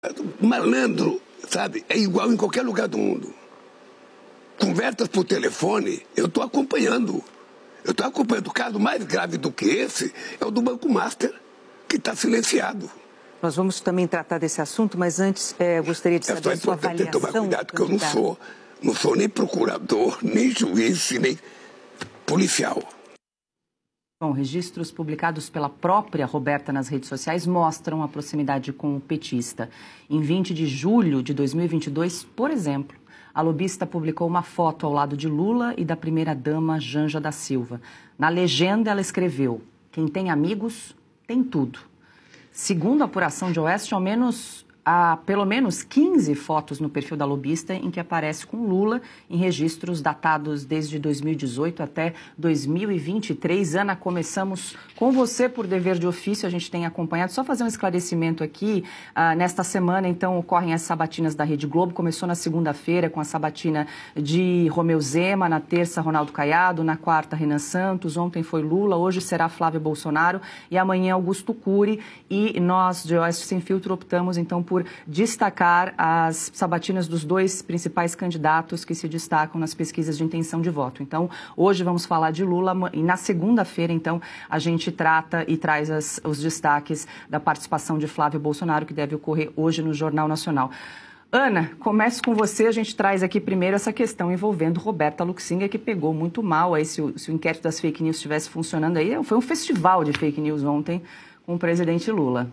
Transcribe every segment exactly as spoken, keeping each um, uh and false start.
Malandro, sabe, é igual em qualquer lugar do mundo. Conversas por telefone, eu estou acompanhando. Eu estou acompanhando. O caso mais grave do que esse é o do Banco Master, que está silenciado. Nós vamos também tratar desse assunto, mas antes é, gostaria de saber é a sua avaliação. Tomar cuidado, porque eu não sou, não sou nem procurador, nem juiz, nem policial. Bom, registros publicados pela própria Roberta nas redes sociais mostram a proximidade com o petista. Em vinte de julho de dois mil e vinte e dois, por exemplo, a lobista publicou uma foto ao lado de Lula e da primeira-dama Janja da Silva. Na legenda, ela escreveu: quem tem amigos, tem tudo. Segundo a apuração de Oeste, ao menos, há pelo menos quinze fotos no perfil da lobista em que aparece com Lula em registros datados desde dois mil e dezoito até dois mil e vinte e três. Ana, começamos com você por dever de ofício, a gente tem acompanhado. Só fazer um esclarecimento aqui, uh, nesta semana, então, ocorrem as sabatinas da Rede Globo. Começou na segunda-feira com a sabatina de Romeu Zema, na terça, Ronaldo Caiado, na quarta, Renan Santos, ontem foi Lula, hoje será Flávio Bolsonaro e amanhã Augusto Cury. E nós, de Oeste Sem Filtro, optamos, então, por destacar as sabatinas dos dois principais candidatos que se destacam nas pesquisas de intenção de voto. Então, hoje vamos falar de Lula e na segunda-feira, então, a gente trata e traz as, os destaques da participação de Flávio Bolsonaro, que deve ocorrer hoje no Jornal Nacional. Ana, começo com você. A gente traz aqui primeiro essa questão envolvendo Roberta Luxinger, que pegou muito mal aí se o, se o inquérito das fake news estivesse funcionando aí. Foi um festival de fake news ontem com o presidente Lula.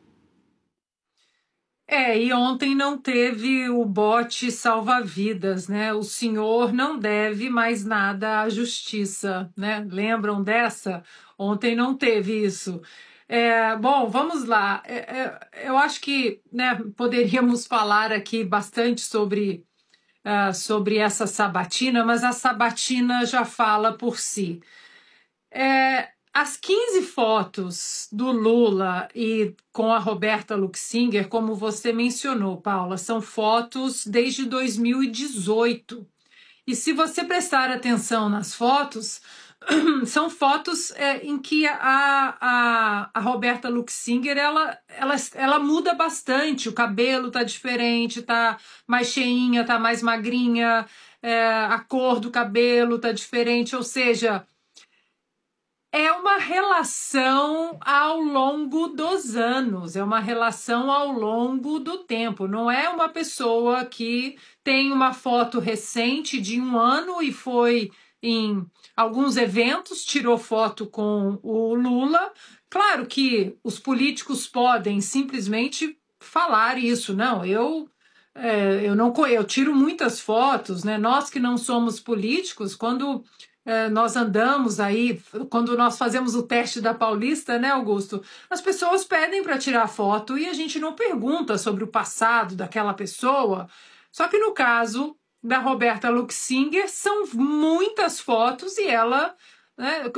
É, e ontem não teve o bote salva-vidas, né? O senhor não deve mais nada à justiça, né? Lembram dessa? Ontem não teve isso. É, bom, vamos lá. É, é, eu acho que, né, poderíamos falar aqui bastante sobre, uh, sobre essa sabatina, mas a sabatina já fala por si. É, As quinze fotos do Lula e com a Roberta Luxinger, como você mencionou, Paula, são fotos desde dois mil e dezoito. E se você prestar atenção nas fotos, são fotos é, em que a, a, a Roberta Luxinger ela, ela, ela muda bastante. O cabelo tá diferente, tá mais cheinha, tá mais magrinha, é, a cor do cabelo tá diferente, ou seja... É uma relação ao longo dos anos, é uma relação ao longo do tempo. Não é uma pessoa que tem uma foto recente de um ano e foi em alguns eventos, tirou foto com o Lula. Claro que os políticos podem simplesmente falar isso. Não, eu... É, eu não eu tiro muitas fotos, né? Nós que não somos políticos, quando... É, nós andamos aí, quando nós fazemos o teste da Paulista, né, Augusto? As pessoas pedem para tirar foto e a gente não pergunta sobre o passado daquela pessoa. Só que no caso da Roberta Luxinger, são muitas fotos e ela, né,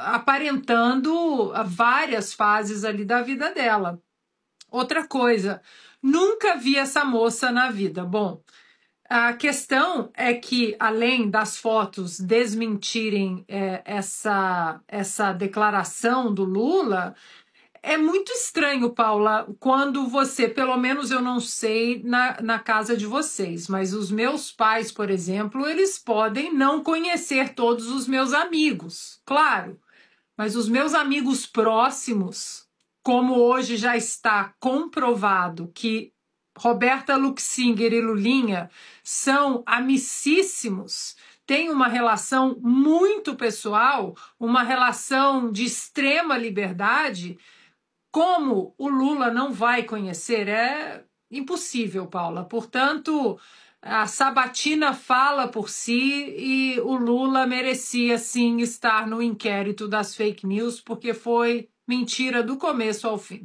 aparentando várias fases ali da vida dela. Outra coisa, nunca vi essa moça na vida. Bom, a questão é que, além das fotos desmentirem é, essa, essa declaração do Lula, é muito estranho, Paula, quando você, pelo menos eu não sei na, na casa de vocês, mas os meus pais, por exemplo, eles podem não conhecer todos os meus amigos, claro, mas os meus amigos próximos, como hoje já está comprovado que Roberta Luxinger e Lulinha são amicíssimos, têm uma relação muito pessoal, uma relação de extrema liberdade. Como o Lula não vai conhecer? É impossível, Paula. Portanto, a sabatina fala por si e o Lula merecia, sim, estar no inquérito das fake news, porque foi mentira do começo ao fim.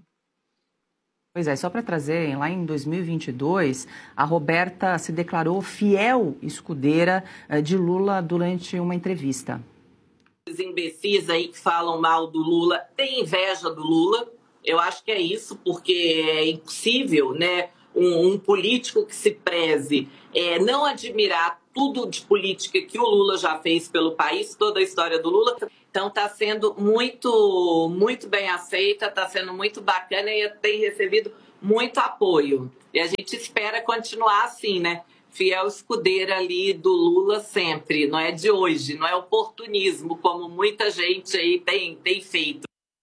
Pois é, só para trazer, lá em dois mil e vinte e dois, a Roberta se declarou fiel escudeira de Lula durante uma entrevista. Os imbecis aí que falam mal do Lula têm inveja do Lula. Eu acho que é isso, porque é impossível, né, um, um político que se preze é, não admirar tudo de política que o Lula já fez pelo país, toda a história do Lula. Então está sendo muito, muito bem aceita, está sendo muito bacana e tem recebido muito apoio. E a gente espera continuar assim, né? Fiel escudeira ali do Lula sempre, não é de hoje, não é oportunismo, como muita gente aí tem, tem feito.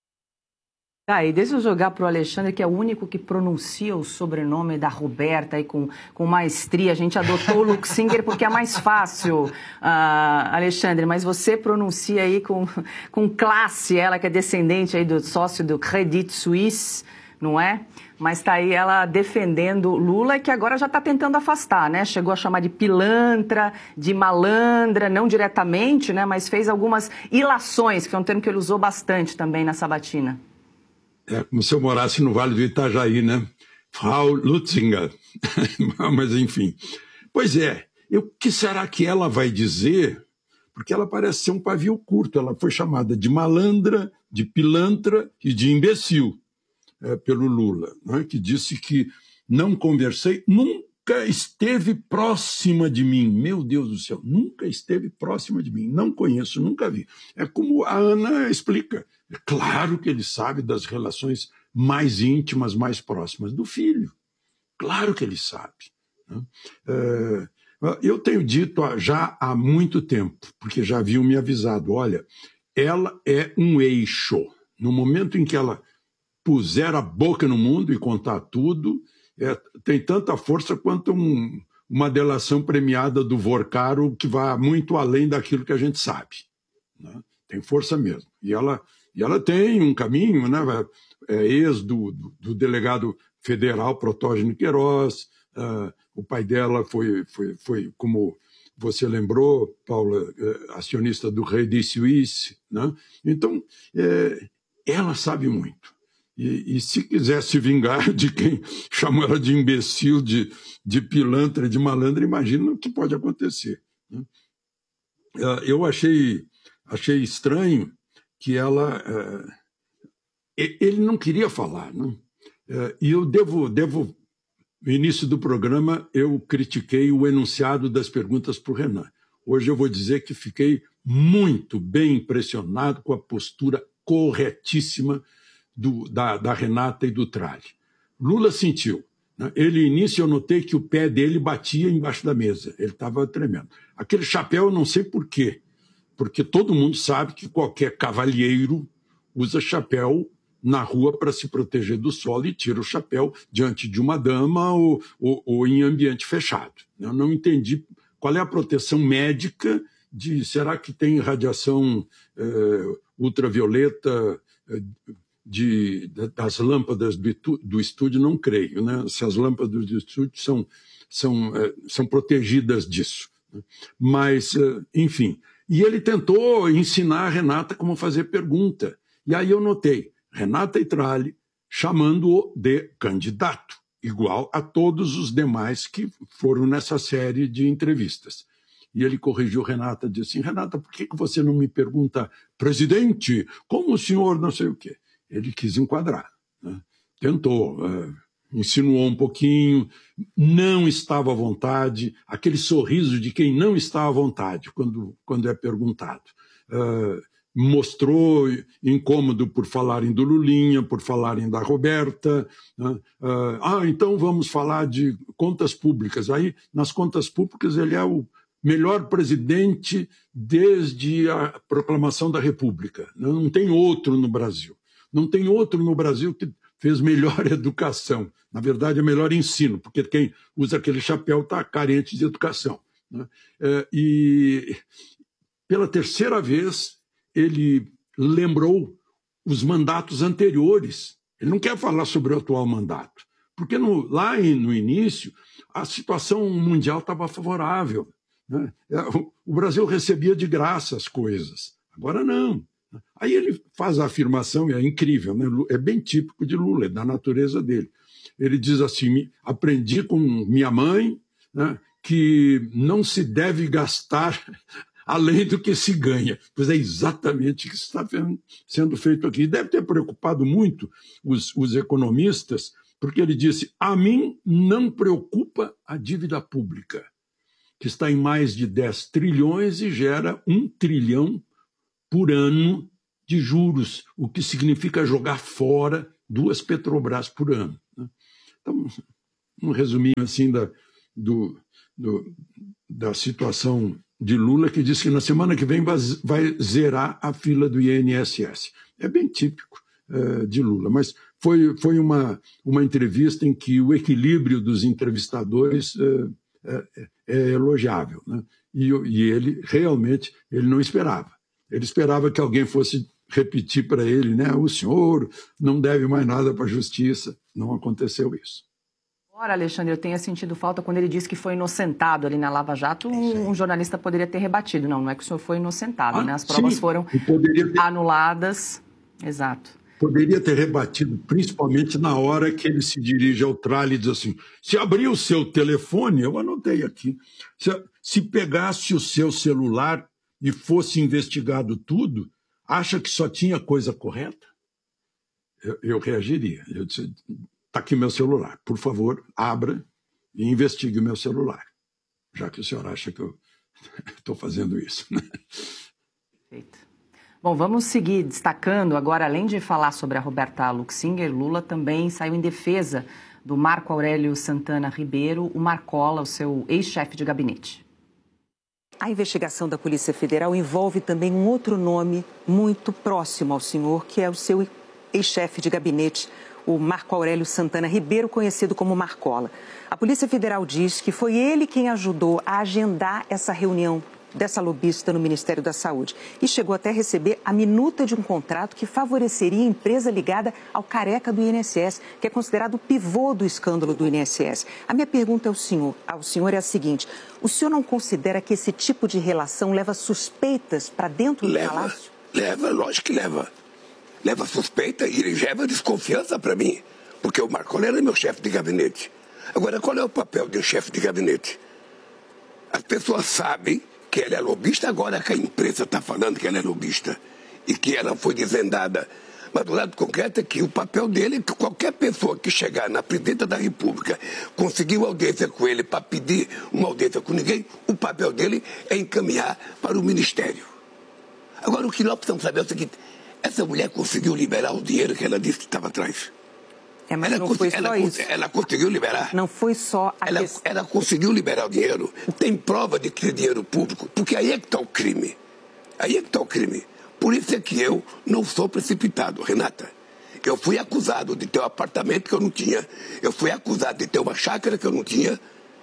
Tá, e deixa eu jogar para o Alexandre, que é o único que pronuncia o sobrenome da Roberta aí com, com maestria. A gente adotou o Luxinger porque é mais fácil, uh, Alexandre, mas você pronuncia aí com, com classe, ela que é descendente aí do sócio do Credit Suisse, não é? Mas está aí ela defendendo Lula, que agora já está tentando afastar, né? Chegou a chamar de pilantra, de malandra, não diretamente, né? Mas fez algumas ilações, que é um termo que ele usou bastante também na sabatina. É como se eu morasse no Vale do Itajaí, né? Frau Luxinger. Mas, enfim. Pois é, o que será que ela vai dizer? Porque ela parece ser um pavio curto. Ela foi chamada de malandra, de pilantra e de imbecil é, pelo Lula, né? Que disse que não conversei, nunca esteve próxima de mim. Meu Deus do céu, nunca esteve próxima de mim. Não conheço, nunca vi. É como a Ana explica. É claro que ele sabe das relações mais íntimas, mais próximas do filho. Claro que ele sabe. Né? É, eu tenho dito já há muito tempo, porque já haviam me avisado, olha, ela é um eixo. No momento em que ela puser a boca no mundo e contar tudo, é, tem tanta força quanto um, uma delação premiada do Vorcaro que vai muito além daquilo que a gente sabe. Né? Tem força mesmo. E ela... E ela tem um caminho, né? É ex do, do, do delegado federal Protógeno Queiroz, uh, o pai dela foi, foi, foi, como você lembrou, Paula, uh, acionista do Credit Suisse, né? Então, é, ela sabe muito. E, e se quiser se vingar de quem chamou ela de imbecil, de, de pilantra, de malandra, imagina o que pode acontecer. Né? Uh, eu achei, achei estranho que ela... Uh, ele não queria falar, né? Uh, e eu devo, devo... No início do programa, eu critiquei o enunciado das perguntas para o Renan. Hoje eu vou dizer que fiquei muito bem impressionado com a postura corretíssima do, da, da Renata e do Tralli. Lula sentiu. Né? Ele, início, eu notei que o pé dele batia embaixo da mesa. Ele estava tremendo. Aquele chapéu, eu não sei por quê. Porque todo mundo sabe que qualquer cavalheiro usa chapéu na rua para se proteger do sol e tira o chapéu diante de uma dama ou, ou, ou em ambiente fechado. Eu não entendi qual é a proteção médica de... Será que tem radiação eh, ultravioleta eh, de, das lâmpadas do, do estúdio? Não creio, né? Se as lâmpadas do estúdio são, são, eh, são protegidas disso. Mas, eh, enfim... E ele tentou ensinar a Renata como fazer pergunta. E aí eu notei, Renata e Tralli chamando-o de candidato, igual a todos os demais que foram nessa série de entrevistas. E ele corrigiu Renata, disse assim, Renata, por que você não me pergunta, presidente, como o senhor não sei o quê? Ele quis enquadrar, né? Tentou... Uh, insinuou um pouquinho, não estava à vontade, aquele sorriso de quem não está à vontade quando, quando é perguntado. Uh, mostrou incômodo por falarem do Lulinha, por falarem da Roberta. Né? Uh, ah, então vamos falar de contas públicas. Aí, nas contas públicas, ele é o melhor presidente desde a proclamação da República. Não tem outro no Brasil. Não tem outro no Brasil que fez melhor educação. Na verdade, é melhor ensino, porque quem usa aquele chapéu está carente de educação. Né? E, pela terceira vez, ele lembrou os mandatos anteriores. Ele não quer falar sobre o atual mandato, porque no, lá no início, a situação mundial estava favorável. Né? O Brasil recebia de graça as coisas. Agora não. Aí ele faz a afirmação, e é incrível, né? É bem típico de Lula, é da natureza dele. Ele diz assim, aprendi com minha mãe, né, que não se deve gastar além do que se ganha. Pois é exatamente o que está sendo feito aqui. Deve ter preocupado muito os, os economistas, porque ele disse, a mim não preocupa a dívida pública, que está em mais de dez trilhões e gera um trilhão por ano de juros, o que significa jogar fora duas Petrobras por ano. Né? Então, um resuminho assim da, do, do, da situação de Lula, que diz que na semana que vem vai, vai zerar a fila do I N S S. É bem típico uh, de Lula, mas foi, foi uma, uma entrevista em que o equilíbrio dos entrevistadores uh, é, é elogiável, né? E, e ele realmente ele não esperava. Ele esperava que alguém fosse repetir para ele, né? O senhor não deve mais nada para a justiça. Não aconteceu isso. Ora, Alexandre, eu tenho sentido falta quando ele disse que foi inocentado ali na Lava Jato, um, um jornalista poderia ter rebatido. Não, não é que o senhor foi inocentado, ah, né? As provas sim, foram ter... anuladas. Exato. Poderia ter rebatido, principalmente na hora que ele se dirige ao tralha e diz assim, se abrir o seu telefone, eu anotei aqui, se, se pegasse o seu celular e fosse investigado tudo, acha que só tinha coisa correta? Eu, eu reagiria. Eu disse, está aqui meu celular, por favor, abra e investigue o meu celular, já que o senhor acha que eu estou fazendo isso. Perfeito. Bom, vamos seguir destacando agora, além de falar sobre a Roberta Luxinger, Lula também saiu em defesa do Marco Aurélio Santana Ribeiro, o Marcola, o seu ex-chefe de gabinete. A investigação da Polícia Federal envolve também um outro nome muito próximo ao senhor, que é o seu ex-chefe de gabinete, o Marco Aurélio Santana Ribeiro, conhecido como Marcola. A Polícia Federal diz que foi ele quem ajudou a agendar essa reunião dessa lobista no Ministério da Saúde e chegou até a receber a minuta de um contrato que favoreceria a empresa ligada ao careca do I N S S, que é considerado o pivô do escândalo do I N S S. A minha pergunta ao senhor, ao senhor é a seguinte, o senhor não considera que esse tipo de relação leva suspeitas para dentro do leva, palácio? Leva, lógico que leva. Leva suspeita e leva desconfiança para mim, porque o Marcola era meu chefe de gabinete. Agora, qual é o papel de um chefe de gabinete? As pessoas sabem que ela é lobista, agora que a imprensa está falando que ela é lobista e que ela foi desvendada. Mas do lado concreto é que o papel dele é que qualquer pessoa que chegar na presidenta da República, conseguiu audiência com ele para pedir uma audiência com ninguém, o papel dele é encaminhar para o Ministério. Agora, o que nós precisamos saber é o seguinte, essa mulher conseguiu liberar o dinheiro que ela disse que estava atrás. É, mas ela, não foi ela, só ela, isso. Ela conseguiu liberar. Não foi só a ela, questão. Ela conseguiu liberar o dinheiro. Tem prova de que é dinheiro público, porque aí é que está o crime. Aí é que está o crime. Por isso é que eu não sou precipitado, Renata. Eu fui acusado de ter um apartamento que eu não tinha. Eu fui acusado de ter uma chácara que eu não tinha.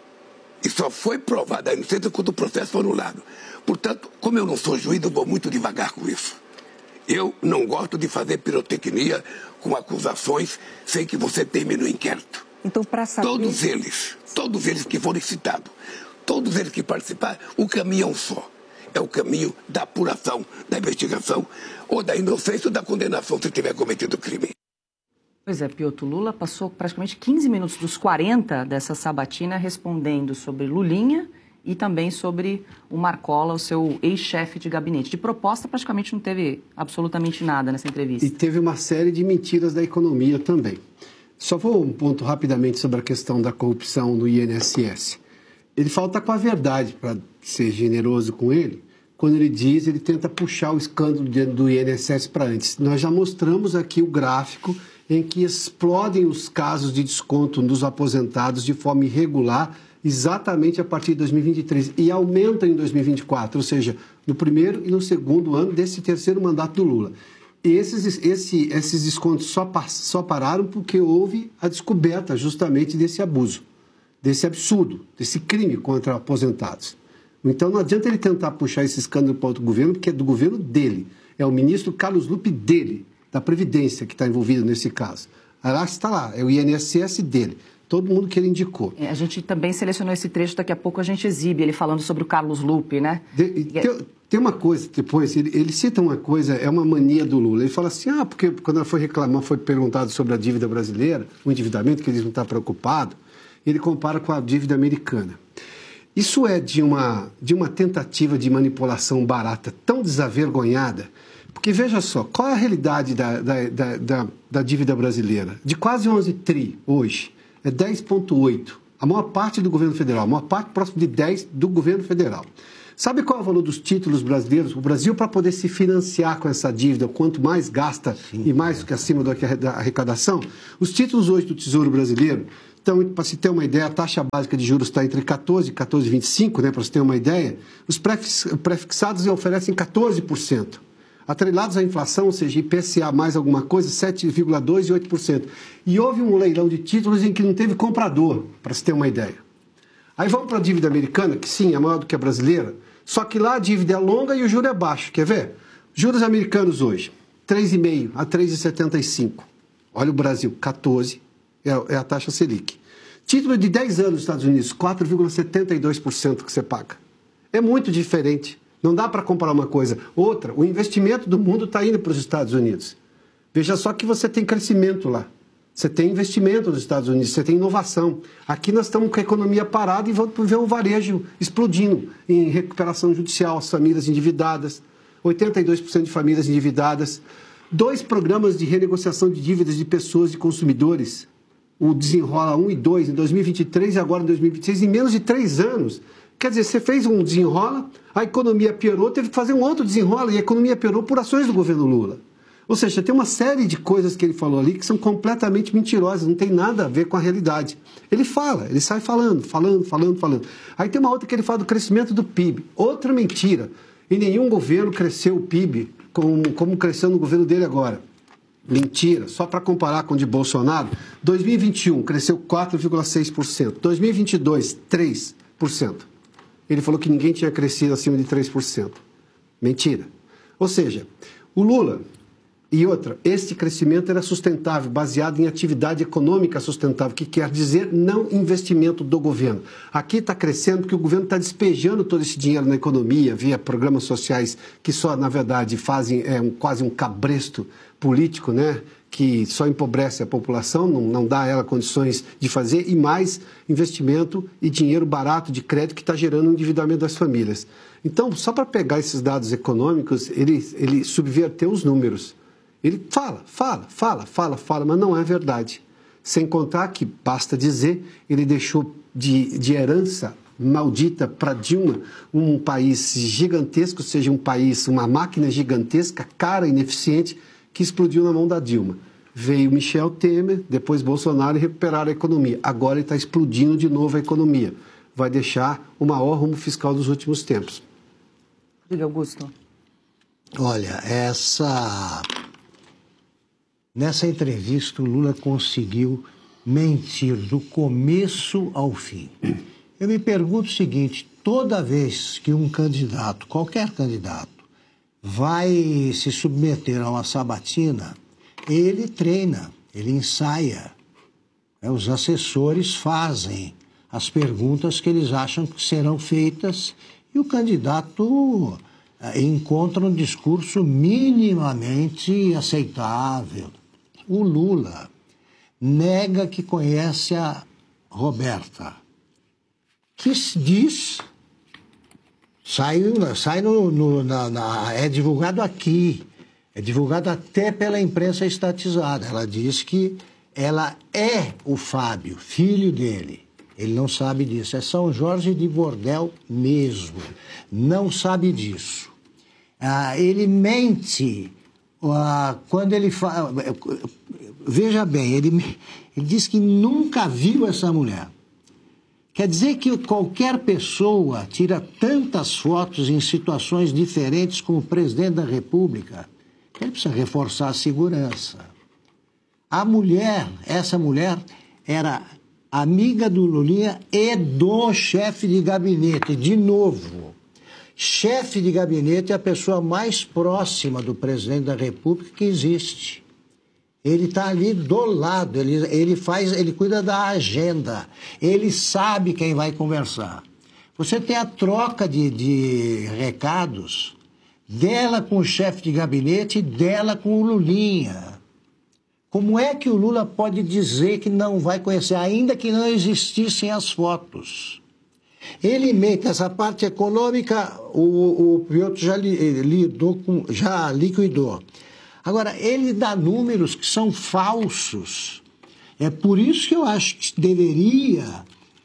E só foi provada a inocência quando o processo foi anulado. Portanto, como eu não sou juiz, eu vou muito devagar com isso. Eu não gosto de fazer pirotecnia com acusações sem que você termine o inquérito. Então, para saber... Todos eles, todos eles que foram citados, todos eles que participaram, o caminho é um só. É o caminho da apuração, da investigação, ou da inocência ou da condenação se tiver cometido crime. Pois é, Piotr, Lula passou praticamente quinze minutos dos quarenta dessa sabatina respondendo sobre Lulinha e também sobre o Marcola, o seu ex-chefe de gabinete. De proposta, praticamente não teve absolutamente nada nessa entrevista. E teve uma série de mentiras da economia também. Só vou um ponto rapidamente sobre a questão da corrupção no I N S S. Ele falta com a verdade, para ser generoso com ele, quando ele diz, ele tenta puxar o escândalo do I N S S para antes. Nós já mostramos aqui o gráfico em que explodem os casos de desconto dos aposentados de forma irregular, exatamente a partir de dois mil e vinte e três, e aumenta em dois mil e vinte e quatro, ou seja, no primeiro e no segundo ano desse terceiro mandato do Lula. Esses, esse, esses descontos só, só pararam porque houve a descoberta justamente desse abuso, desse absurdo, desse crime contra aposentados. Então não adianta ele tentar puxar esse escândalo para outro governo, porque é do governo dele, é o ministro Carlos Lupe dele, da Previdência, que está envolvido nesse caso. Lá está lá, é o I N S S dele. Todo mundo que ele indicou. É, a gente também selecionou esse trecho, daqui a pouco a gente exibe ele falando sobre o Carlos Lupe, né? De, tem, tem uma coisa, depois, ele, ele cita uma coisa, é uma mania do Lula. Ele fala assim, ah, porque quando ela foi reclamar, foi perguntado sobre a dívida brasileira, o endividamento, que ele não está preocupado, ele compara com a dívida americana. Isso é de uma, de uma tentativa de manipulação barata tão desavergonhada, porque veja só, qual é a realidade da, da, da, da, da dívida brasileira? De quase onze tri hoje. É dez vírgula oito. A maior parte do governo federal, a maior parte próximo de dez do governo federal. Sabe qual é o valor dos títulos brasileiros? O Brasil, para poder se financiar com essa dívida, quanto mais gasta Sim, e mais do que acima da arrecadação, os títulos hoje do Tesouro Brasileiro Então, para se ter uma ideia, a taxa básica de juros está entre quatorze e quatorze vírgula vinte e cinco, né, para se ter uma ideia. Os prefixados oferecem quatorze por cento. Atrelados à inflação, ou seja, I P C A mais alguma coisa, sete vírgula dois por cento e oito por cento. E houve um leilão de títulos em que não teve comprador, para se ter uma ideia. Aí vamos para a dívida americana, que sim, é maior do que a brasileira, só que lá a dívida é longa e o juro é baixo. Quer ver? Juros americanos hoje, três vírgula cinco por cento a três vírgula setenta e cinco por cento. Olha o Brasil, quatorze por cento, é a taxa Selic. Título de dez anos nos Estados Unidos, quatro vírgula setenta e dois por cento que você paga. É muito diferente. Não dá para comparar uma coisa. Outra, o investimento do mundo está indo para os Estados Unidos. Veja só que você tem crescimento lá. Você tem investimento nos Estados Unidos, você tem inovação. Aqui nós estamos com a economia parada e vamos ver o varejo explodindo em recuperação judicial, as famílias endividadas, oitenta e dois por cento de famílias endividadas. Dois programas de renegociação de dívidas de pessoas e consumidores, o Desenrola um e dois, em dois mil e vinte e três e agora em dois mil e vinte e seis, em menos de três anos. Quer dizer, você fez um desenrola, a economia piorou, teve que fazer um outro desenrola e a economia piorou por ações do governo Lula. Ou seja, tem uma série de coisas que ele falou ali que são completamente mentirosas, não tem nada a ver com a realidade. Ele fala, ele sai falando, falando, falando, falando. Aí tem uma outra que ele fala do crescimento do P I B. Outra mentira. Em nenhum governo cresceu o P I B como, como cresceu no governo dele agora. Mentira. Só para comparar com o de Bolsonaro, dois mil e vinte e um cresceu quatro vírgula seis por cento, dois mil e vinte e dois, três por cento. Ele falou que ninguém tinha crescido acima de três por cento. Mentira. Ou seja, o Lula... E outra, este crescimento era sustentável, baseado em atividade econômica sustentável, que quer dizer não investimento do governo. Aqui está crescendo porque o governo está despejando todo esse dinheiro na economia, via programas sociais que só, na verdade, fazem é, um, quase um cabresto político, né? Que só empobrece a população, não, não dá a ela condições de fazer, e mais investimento e dinheiro barato de crédito que está gerando o endividamento das famílias. Então, só para pegar esses dados econômicos, ele, ele subverteu os números. Ele fala, fala, fala, fala, fala, mas não é verdade. Sem contar que, basta dizer, ele deixou de, de herança maldita para Dilma um país gigantesco, ou seja, um país, uma máquina gigantesca, cara, ineficiente, que explodiu na mão da Dilma. Veio Michel Temer, depois Bolsonaro e recuperaram a economia. Agora ele está explodindo de novo a economia. Vai deixar o maior rumo fiscal dos últimos tempos. Diga, Augusto. Olha, essa... Nessa entrevista, o Lula conseguiu mentir do começo ao fim. Eu me pergunto o seguinte, toda vez que um candidato, qualquer candidato, vai se submeter a uma sabatina, ele treina, ele ensaia. Os assessores fazem as perguntas que eles acham que serão feitas e o candidato encontra um discurso minimamente aceitável. O Lula nega que conhece a Roberta, que diz, sai, sai no, no, na, na, é divulgado aqui, é divulgado até pela imprensa estatizada. Ela diz que ela é o Fábio, filho dele. Ele não sabe disso, é São Jorge de Bordel mesmo, não sabe disso. Ah, ele mente ah, quando ele fala... Veja bem, ele, ele diz que nunca viu essa mulher. Quer dizer que qualquer pessoa tira tantas fotos em situações diferentes com o presidente da República que ele precisa reforçar a segurança. A mulher, essa mulher, era amiga do Lulinha e do chefe de gabinete, de novo. Chefe de gabinete é a pessoa mais próxima do presidente da República que existe. Ele está ali do lado, ele, ele faz, ele cuida da agenda, ele sabe quem vai conversar. Você tem a troca de, de recados dela com o chefe de gabinete e dela com o Lulinha. Como é que o Lula pode dizer que não vai conhecer, ainda que não existissem as fotos? Ele mete essa parte econômica, o, o Piotr já, li, lidou com, já liquidou. Agora, ele dá números que são falsos. É por isso que eu acho que deveria,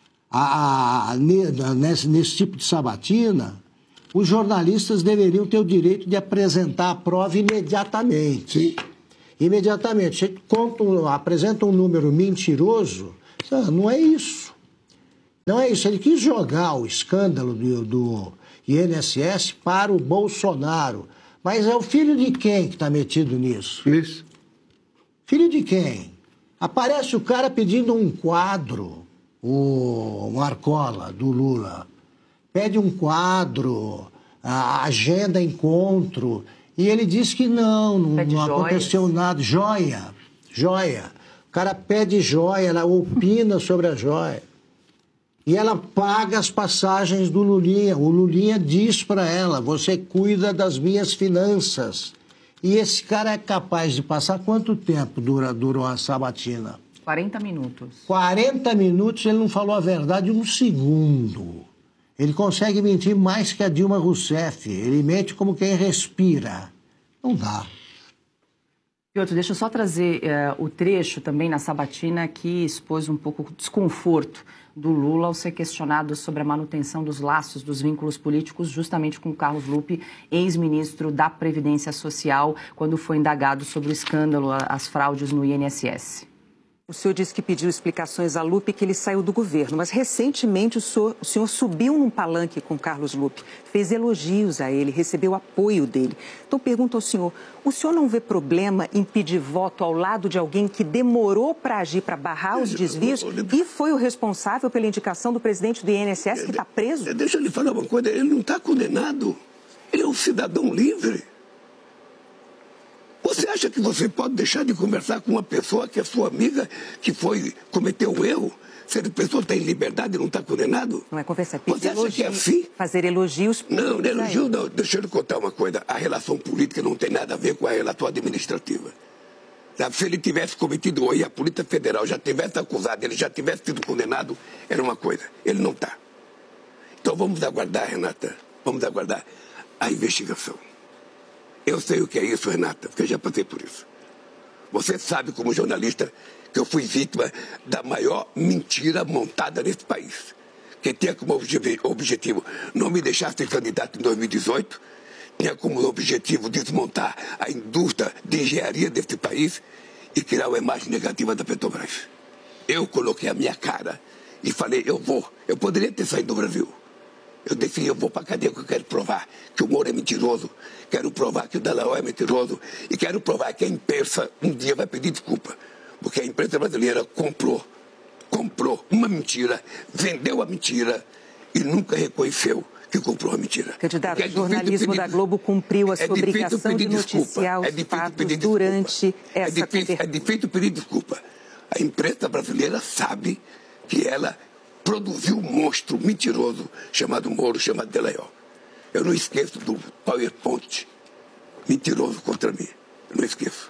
a, a, nesse, nesse tipo de sabatina, os jornalistas deveriam ter o direito de apresentar a prova imediatamente. Sim. Imediatamente. Você conta, apresenta um número mentiroso, Não, não é isso. Não é isso. Ele quis jogar o escândalo do, do I N S S para o Bolsonaro. Mas é o filho de quem que está metido nisso? Isso. Filho de quem? Aparece o cara pedindo um quadro, o Marcola, do Lula. Pede um quadro, a agenda encontro. E ele diz que não, não, não aconteceu nada. Joia, joia. O cara pede joia, ela opina sobre a joia. E ela paga as passagens do Lulinha. O Lulinha diz para ela, você cuida das minhas finanças. E esse cara é capaz de passar quanto tempo dura, durou a sabatina? quarenta minutos. quarenta minutos, ele não falou a verdade um segundo. Ele consegue mentir mais que a Dilma Rousseff. Ele mente como quem respira. Não dá. Piotr, deixa eu só trazer uh, o trecho também na sabatina que expôs um pouco o desconforto do Lula ao ser questionado sobre a manutenção dos laços, dos vínculos políticos, justamente com Carlos Lupe, ex-ministro da Previdência Social, quando foi indagado sobre o escândalo, as fraudes no I N S S. O senhor disse que pediu explicações a Lupe, que ele saiu do governo, mas recentemente o senhor, o senhor subiu num palanque com Carlos Lupe, fez elogios a ele, recebeu apoio dele. Então pergunto ao senhor, o senhor não vê problema em pedir voto ao lado de alguém que demorou para agir, para barrar os desvios e foi o responsável pela indicação do presidente do I N S S que está preso? Deixa eu lhe falar uma coisa, ele não está condenado, ele é um cidadão livre. Você acha que você pode deixar de conversar com uma pessoa que é sua amiga, que foi, cometeu um erro? Se a pessoa tem liberdade e não está condenado? Não é conversar. Você acha que é assim? Fazer elogios... Não, não é elogio não. Deixa eu lhe contar uma coisa. A relação política não tem nada a ver com a relação administrativa. Se ele tivesse cometido um erro e a Polícia Federal já tivesse acusado, ele já tivesse sido condenado, era uma coisa. Ele não está. Então vamos aguardar, Renata. Vamos aguardar a investigação. Eu sei o que é isso, Renata, porque eu já passei por isso. Você sabe, como jornalista, que eu fui vítima da maior mentira montada nesse país. Que tinha como objetivo não me deixar ser candidato em dois mil e dezoito, tinha como objetivo desmontar a indústria de engenharia desse país e criar uma imagem negativa da Petrobras. Eu coloquei a minha cara e falei, eu vou. Eu poderia ter saído do Brasil. Eu defini, eu vou para a cadeia porque eu quero provar que o Moro é mentiroso, quero provar que o Dallagnol é mentiroso e quero provar que a imprensa um dia vai pedir desculpa. Porque a imprensa brasileira comprou, comprou uma mentira, vendeu a mentira e nunca reconheceu que comprou a mentira. Candidato, o jornalismo pedir, da Globo cumpriu a sua é obrigação de noticiar os é fatos durante essa é difícil, é difícil pedir desculpa. A imprensa brasileira sabe que ela produziu um monstro mentiroso chamado Moro, chamado Dallagnol. Eu não esqueço do PowerPoint mentiroso contra mim. Eu não esqueço.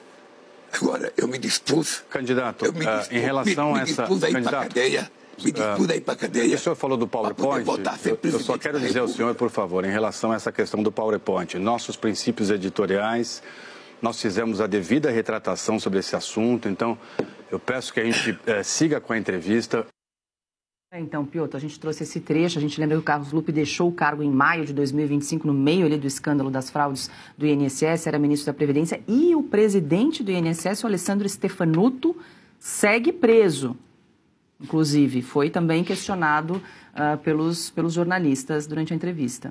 Agora, eu me dispus... Candidato, eu me dispus, uh, em relação me, a me essa... dispus a ir para a cadeia, me dispus a ir para a cadeia... O senhor falou do PowerPoint, eu, eu só quero dizer ao senhor, por favor, em relação a essa questão do PowerPoint, nossos princípios editoriais, nós fizemos a devida retratação sobre esse assunto, então eu peço que a gente uh, siga com a entrevista... Então, Piotr, a gente trouxe esse trecho, a gente lembra que o Carlos Lupe deixou o cargo em maio de dois mil e vinte e cinco, no meio ali do escândalo das fraudes do I N S S, era ministro da Previdência, e o presidente do I N S S, o Alessandro Stefanuto, segue preso. Inclusive, foi também questionado uh, pelos, pelos jornalistas durante a entrevista.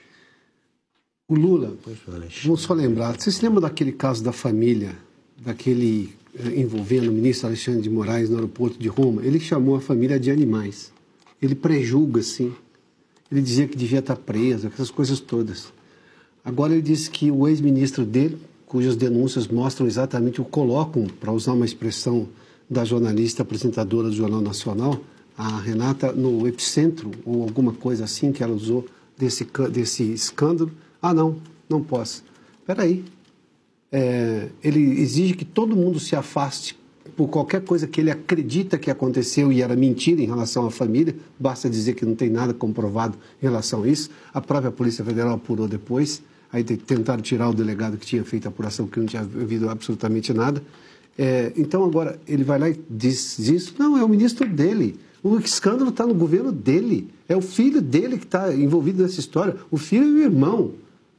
O Lula, vamos só lembrar, vocês se lembram daquele caso da família, daquele envolvendo o ministro Alexandre de Moraes no aeroporto de Roma? Ele chamou a família de animais. Ele prejulga, sim. Ele dizia que devia estar preso, essas coisas todas. Agora ele disse que o ex-ministro dele, cujas denúncias mostram exatamente o colocam, para usar uma expressão da jornalista apresentadora do Jornal Nacional, a Renata, no epicentro, ou alguma coisa assim que ela usou desse, desse escândalo. Ah, não, não posso. Espera aí. É, ele exige que todo mundo se afaste por qualquer coisa que ele acredita que aconteceu e era mentira em relação à família. Basta dizer que não tem nada comprovado em relação a isso. A própria Polícia Federal apurou depois. Aí tentaram tirar o delegado que tinha feito a apuração, que não tinha havido absolutamente nada. É, então agora ele vai lá e diz isso. Não, é o ministro dele. O escândalo está no governo dele. É o filho dele que está envolvido nessa história. O filho e o irmão.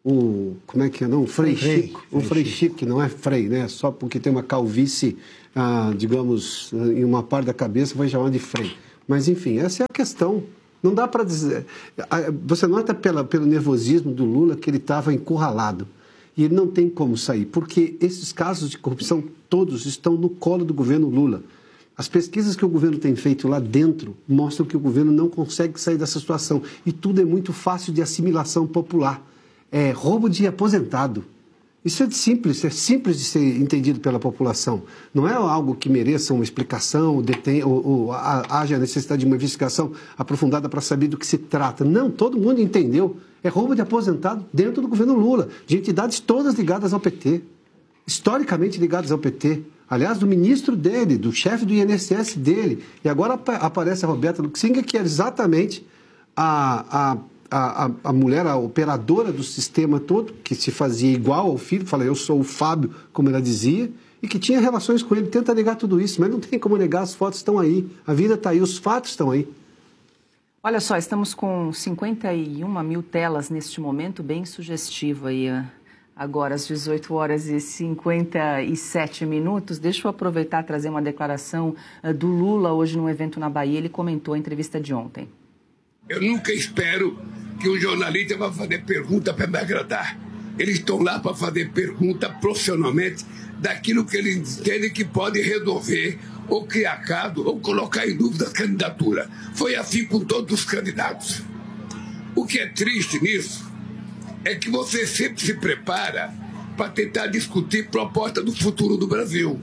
o como é que é, não? O Frei, Frei Chico. Frei, o Frei Chico. Chico, que não é Frei, né? Só porque tem uma calvície, ah, digamos, em uma parte da cabeça, vai chamar de Frei. Mas, enfim, essa é a questão. Não dá para dizer... Você nota pela, pelo nervosismo do Lula que ele estava encurralado. E ele não tem como sair, porque esses casos de corrupção todos estão no colo do governo Lula. As pesquisas que o governo tem feito lá dentro mostram que o governo não consegue sair dessa situação. E tudo é muito fácil de assimilação popular. É roubo de aposentado. Isso é simples, é simples de ser entendido pela população. Não é algo que mereça uma explicação, detém, ou, ou haja necessidade de uma investigação aprofundada para saber do que se trata. Não, todo mundo entendeu. É roubo de aposentado dentro do governo Lula, de entidades todas ligadas ao P T, historicamente ligadas ao P T. Aliás, do ministro dele, do chefe do I N S S dele. E agora aparece a Roberta Luxinga, que era exatamente a... a A, a, a mulher, a operadora do sistema todo, que se fazia igual ao filho, fala, eu sou o Fábio, como ela dizia, e que tinha relações com ele, tenta negar tudo isso, mas não tem como negar, as fotos estão aí, a vida está aí, os fatos estão aí. Olha só, estamos com cinquenta e uma mil telas neste momento, bem sugestivo aí, agora às dezoito horas e cinquenta e sete minutos. Deixa eu aproveitar e trazer uma declaração do Lula hoje num evento na Bahia, ele comentou a entrevista de ontem. Eu nunca espero que um jornalista vá fazer pergunta para me agradar. Eles estão lá para fazer pergunta profissionalmente daquilo que eles entendem que pode resolver ou criar caso ou colocar em dúvida a candidatura. Foi assim com todos os candidatos. O que é triste nisso é que você sempre se prepara para tentar discutir proposta do futuro do Brasil.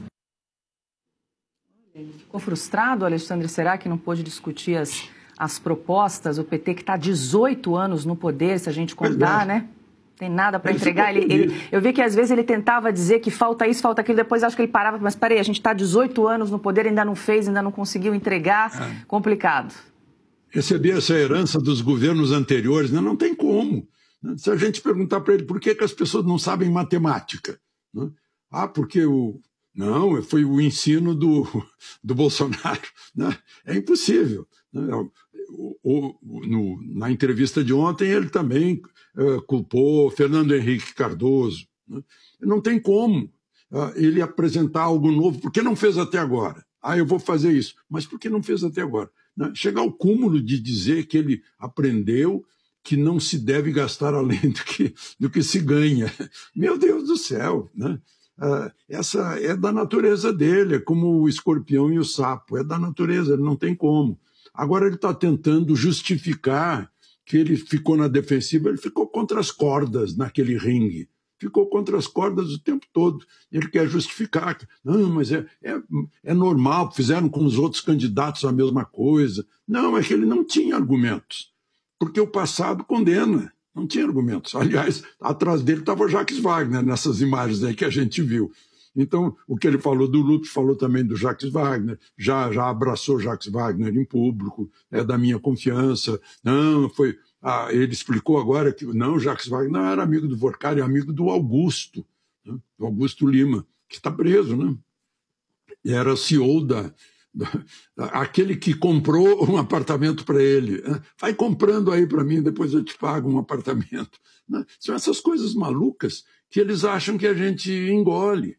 Ele ficou frustrado, Alexandre? Será que não pôde discutir as... as propostas, o P T que está há dezoito anos no poder, se a gente contar, é. né? Tem nada para entregar. Ele, ele, eu vi que às vezes ele tentava dizer que falta isso, falta aquilo, depois acho que ele parava, mas peraí, a gente está há dezoito anos no poder, ainda não fez, ainda não conseguiu entregar, é. complicado. Receber essa herança dos governos anteriores, né? Não tem como. Né? Se a gente perguntar para ele por que, que as pessoas não sabem matemática, né? Ah, porque o... Não, foi o ensino do, do Bolsonaro. Né? É impossível. O, o, no, na entrevista de ontem, ele também uh, culpou Fernando Henrique Cardoso. Né? Não tem como uh, ele apresentar algo novo, porque não fez até agora. Ah, eu vou fazer isso. Mas por que não fez até agora? Né? Chegar ao cúmulo de dizer que ele aprendeu que não se deve gastar além do que, do que se ganha. Meu Deus do céu! Né? Uh, essa é da natureza dele, é como o escorpião e o sapo. É da natureza, ele não tem como. Agora ele está tentando justificar que ele ficou na defensiva, ele ficou contra as cordas naquele ringue. Ficou contra as cordas o tempo todo. Ele quer justificar. Não, mas é, é, é normal, fizeram com os outros candidatos a mesma coisa. Não, é que ele não tinha argumentos. Porque o passado condena. Não tinha argumentos. Aliás, atrás dele estava o Jacques Wagner, nessas imagens aí que a gente viu. Então, o que ele falou do Lula, falou também do Jacques Wagner, já, já abraçou Jacques Wagner em público, é da minha confiança. Não, foi... Ah, ele explicou agora que não, Jacques Wagner não era amigo do Vorkari, é amigo do Augusto, né? Do Augusto Lima, que está preso, né? E era C E O da, da... aquele que comprou um apartamento para ele. Né? Vai comprando aí para mim, depois eu te pago um apartamento. Né? São essas coisas malucas que eles acham que a gente engole.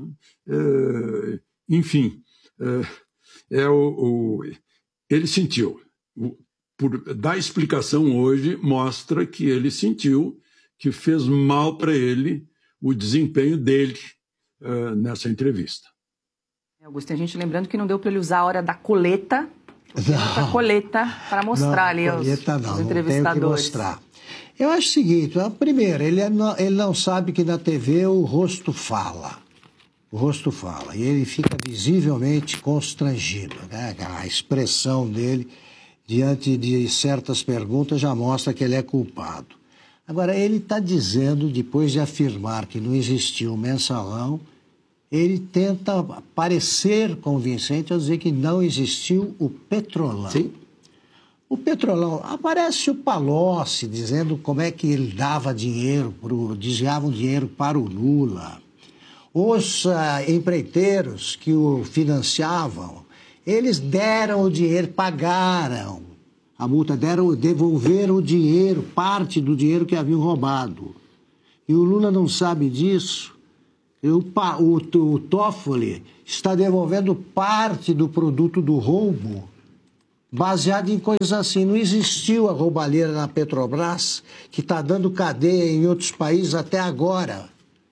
É, enfim, é, é o, o, ele sentiu. O, por dar explicação hoje, mostra que ele sentiu que fez mal para ele o desempenho dele uh, nessa entrevista. Augusto, a gente lembrando que não deu para ele usar a hora da coleta, a coleta para mostrar não, ali aos, coleta, não, aos entrevistadores. Não tem que mostrar. Eu acho o seguinte, primeiro, ele, é, ele não sabe que na T V o rosto fala. O rosto fala, e ele fica visivelmente constrangido, né? A expressão dele diante de certas perguntas já mostra que ele é culpado. Agora, ele está dizendo, depois de afirmar que não existiu mensalão, ele tenta parecer convincente ao dizer que não existiu o Petrolão. Sim. O Petrolão, aparece o Palocci dizendo como é que ele dava dinheiro, pro, desviava o dinheiro para o Lula. Os uh, empreiteiros que o financiavam, eles deram o dinheiro, pagaram a multa, deram, devolveram o dinheiro, parte do dinheiro que haviam roubado. E o Lula não sabe disso. O, o, o Toffoli está devolvendo parte do produto do roubo, baseado em coisas assim. Não existiu a roubalheira na Petrobras, que está dando cadeia em outros países até agora.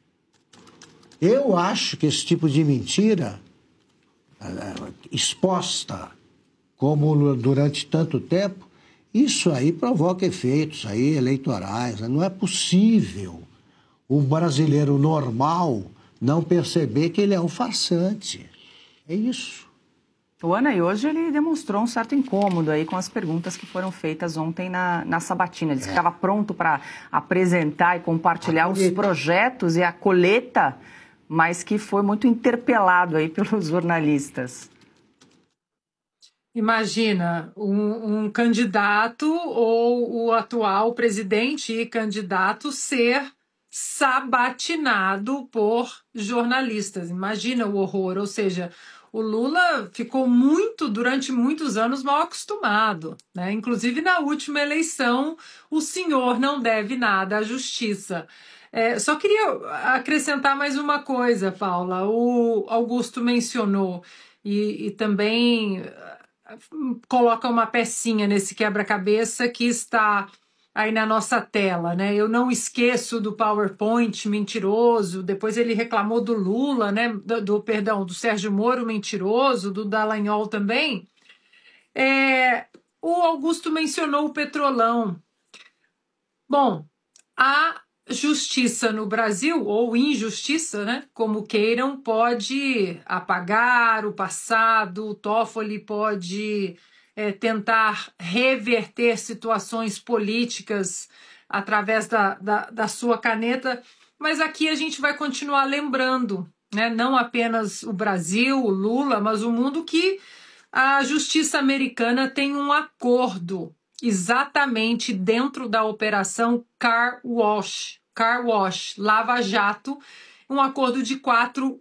Eu acho que esse tipo de mentira, exposta como durante tanto tempo, isso aí provoca efeitos aí eleitorais. Não é possível o brasileiro normal não perceber que ele é um farsante. É isso. O Ana, e hoje ele demonstrou um certo incômodo aí com as perguntas que foram feitas ontem na, na sabatina. Ele disse é. que estava pronto para apresentar e compartilhar os projetos e a colheita, mas que foi muito interpelado aí pelos jornalistas. Imagina um, um candidato ou o atual presidente e candidato ser sabatinado por jornalistas. Imagina o horror, ou seja, o Lula ficou muito, durante muitos anos, mal acostumado, né? Inclusive na última eleição, o senhor não deve nada à justiça. É, só queria acrescentar mais uma coisa, Paula. O Augusto mencionou e, e também coloca uma pecinha nesse quebra-cabeça que está aí na nossa tela, né? Eu não esqueço do PowerPoint mentiroso, depois ele reclamou do Lula, né? Do, do perdão, do Sérgio Moro mentiroso, do Dallagnol também. É, o Augusto mencionou o Petrolão. Bom, a justiça no Brasil, ou injustiça, né? Como queiram, pode apagar o passado, o Toffoli pode é, tentar reverter situações políticas através da, da, da sua caneta, mas aqui a gente vai continuar lembrando, né? Não apenas o Brasil, o Lula, mas o mundo, que a justiça americana tem um acordo exatamente dentro da operação Car Wash, Car Wash, Lava Jato, um acordo de quatro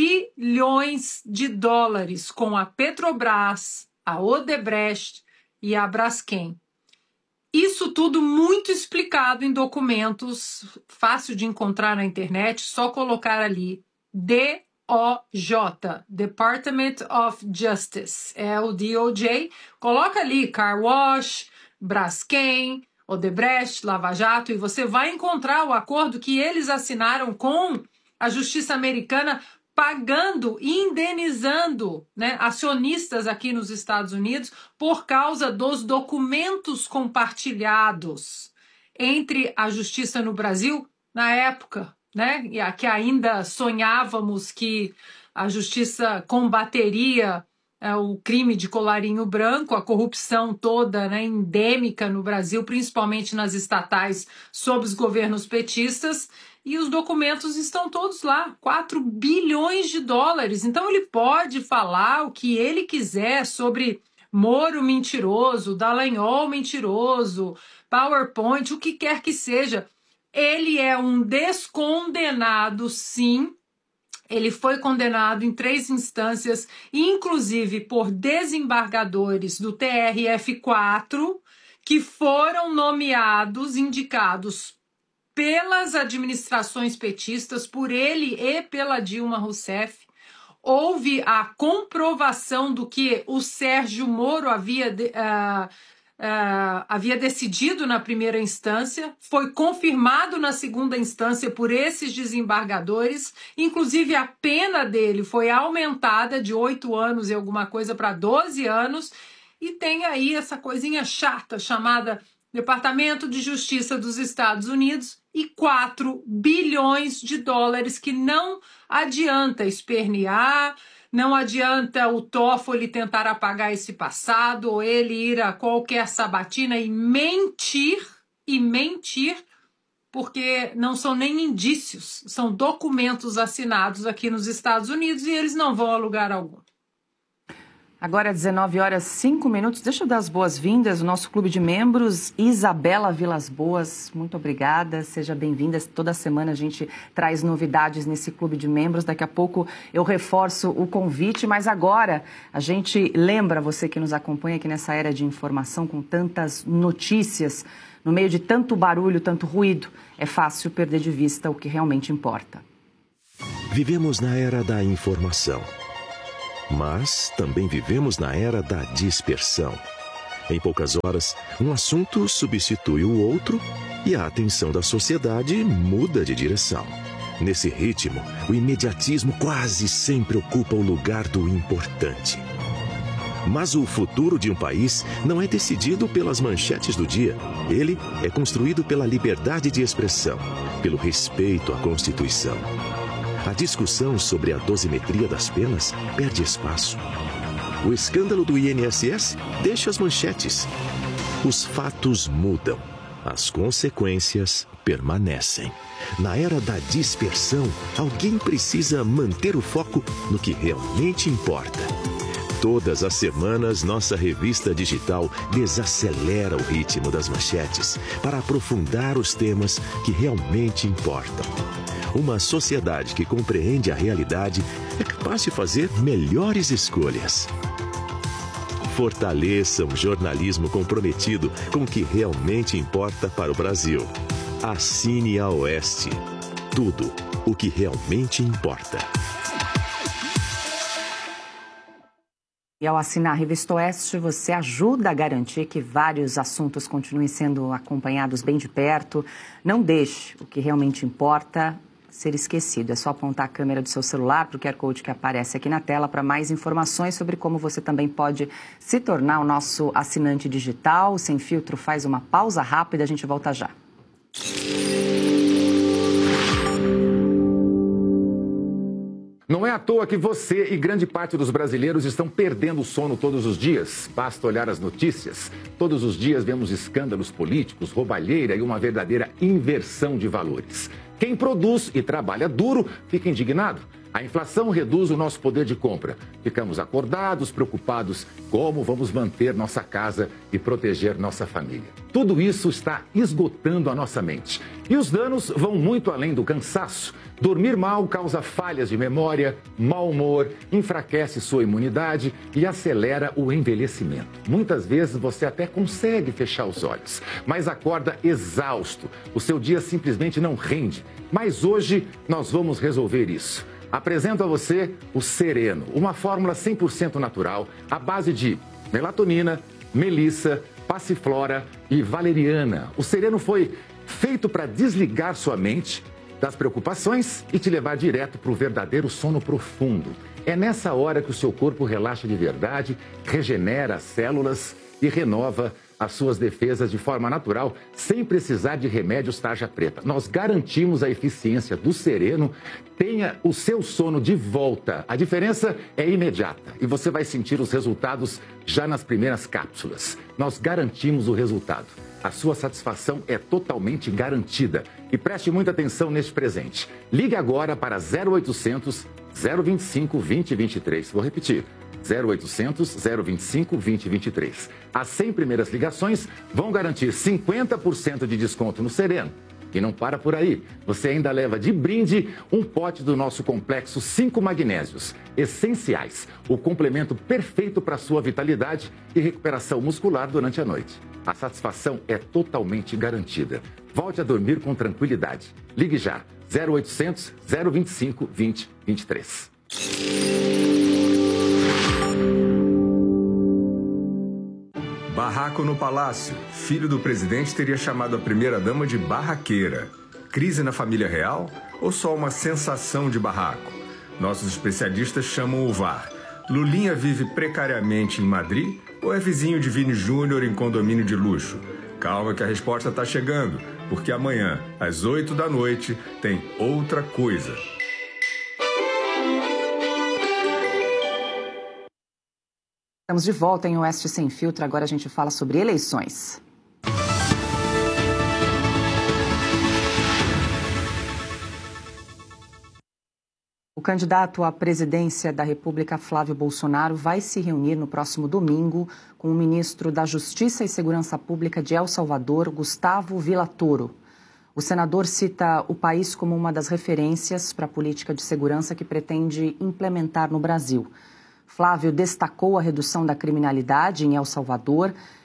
bilhões de dólares com a Petrobras, a Odebrecht e a Braskem. Isso tudo muito explicado em documentos, fácil de encontrar na internet, só colocar ali D O J, Department of Justice, é o D O J, coloca ali Car Wash, Braskem, Odebrecht, Lava Jato, e você vai encontrar o acordo que eles assinaram com a justiça americana, pagando e indenizando, né, acionistas aqui nos Estados Unidos por causa dos documentos compartilhados entre a justiça no Brasil na época, né, e que ainda sonhávamos que a justiça combateria é, o crime de colarinho branco, a corrupção toda, né, endêmica no Brasil, principalmente nas estatais sob os governos petistas, e os documentos estão todos lá, quatro bilhões de dólares. Então ele pode falar o que ele quiser sobre Moro mentiroso, Dallagnol mentiroso, PowerPoint, o que quer que seja. Ele é um descondenado, sim. Ele foi condenado em três instâncias, inclusive por desembargadores do T R F quatro, que foram nomeados, indicados pelas administrações petistas, por ele e pela Dilma Rousseff. Houve a comprovação do que o Sérgio Moro havia, de, uh, uh, havia decidido na primeira instância, foi confirmado na segunda instância por esses desembargadores, inclusive a pena dele foi aumentada de oito anos e alguma coisa para doze anos, e tem aí essa coisinha chata chamada Departamento de Justiça dos Estados Unidos e quatro bilhões de dólares que não adianta espernear, não adianta o Toffoli tentar apagar esse passado ou ele ir a qualquer sabatina e mentir, e mentir, porque não são nem indícios, são documentos assinados aqui nos Estados Unidos e eles não vão a lugar algum. Agora, dezenove horas, cinco minutos. Deixa eu dar as boas-vindas ao nosso clube de membros, Isabela Vilas Boas. Muito obrigada, seja bem-vinda. Toda semana a gente traz novidades nesse clube de membros. Daqui a pouco eu reforço o convite, mas agora a gente lembra você que nos acompanha aqui nessa era de informação com tantas notícias No meio de tanto barulho, tanto ruído, é fácil perder de vista o que realmente importa. Vivemos na era da informação, mas também vivemos na era da dispersão. Em poucas horas, um assunto substitui o outro e a atenção da sociedade muda de direção. Nesse ritmo, o imediatismo quase sempre ocupa o lugar do importante. Mas o futuro de um país não é decidido pelas manchetes do dia. Ele é construído pela liberdade de expressão, pelo respeito à Constituição. A discussão sobre a dosimetria das penas perde espaço. O escândalo do I N S S deixa as manchetes. Os fatos mudam. As consequências permanecem. Na era da dispersão, alguém precisa manter o foco no que realmente importa. Todas as semanas, nossa revista digital desacelera o ritmo das manchetes para aprofundar os temas que realmente importam. Uma sociedade que compreende a realidade é capaz de fazer melhores escolhas. Fortaleça um jornalismo comprometido com o que realmente importa para o Brasil. Assine a Oeste. Tudo o que realmente importa. E ao assinar a Revista Oeste, você ajuda a garantir que vários assuntos continuem sendo acompanhados bem de perto. Não deixe o que realmente importa ser esquecido. É só apontar a câmera do seu celular para o Q R Code que aparece aqui na tela para mais informações sobre como você também pode se tornar o nosso assinante digital. O Sem Filtro faz uma pausa rápida, a gente volta já. Não é à toa que você e grande parte dos brasileiros estão perdendo o sono todos os dias. Basta olhar as notícias. Todos os dias vemos escândalos políticos, roubalheira e uma verdadeira inversão de valores. Quem produz e trabalha duro fica indignado. A inflação reduz o nosso poder de compra. Ficamos acordados, preocupados como vamos manter nossa casa e proteger nossa família. Tudo isso está esgotando a nossa mente. E os danos vão muito além do cansaço. Dormir mal causa falhas de memória, mau humor, enfraquece sua imunidade e acelera o envelhecimento. Muitas vezes você até consegue fechar os olhos, mas acorda exausto. O seu dia simplesmente não rende. Mas hoje nós vamos resolver isso. Apresento a você o Sereno, uma fórmula cem por cento natural à base de melatonina, melissa, passiflora e valeriana. O Sereno foi feito para desligar sua mente das preocupações e te levar direto para o verdadeiro sono profundo. É nessa hora que o seu corpo relaxa de verdade, regenera as células e renova as suas defesas de forma natural, sem precisar de remédios tarja preta. Nós garantimos a eficiência do Sereno. Tenha o seu sono de volta. A diferença é imediata e você vai sentir os resultados já nas primeiras cápsulas. Nós garantimos o resultado. A sua satisfação é totalmente garantida. E preste muita atenção neste presente. Ligue agora para zero oitocentos, zero vinte e cinco, vinte, vinte e três. Vou repetir. zero oitocentos, zero vinte e cinco, vinte, vinte e três. As cem primeiras ligações vão garantir cinquenta por cento de desconto no Sereno. E não para por aí. Você ainda leva de brinde um pote do nosso complexo cinco magnésios essenciais. O complemento perfeito para a sua vitalidade e recuperação muscular durante a noite. A satisfação é totalmente garantida. Volte a dormir com tranquilidade. Ligue já. zero oitocentos, zero vinte e cinco, vinte, vinte e três. Barraco no Palácio. Filho do presidente teria chamado a primeira-dama de barraqueira. Crise na família real ou só uma sensação de barraco? Nossos especialistas chamam o V A R. Lulinha vive precariamente em Madrid ou é vizinho de Vini Júnior em condomínio de luxo? Calma que a resposta está chegando, porque amanhã, às oito da noite, tem Outra Coisa. Estamos de volta em Oeste Sem Filtro. Agora a gente fala sobre eleições. O candidato à presidência da República, Flávio Bolsonaro, vai se reunir no próximo domingo com o ministro da Justiça e Segurança Pública de El Salvador, Gustavo Villatoro. O senador cita o país como uma das referências para a política de segurança que pretende implementar no Brasil. Flávio destacou a redução da criminalidade em El Salvador,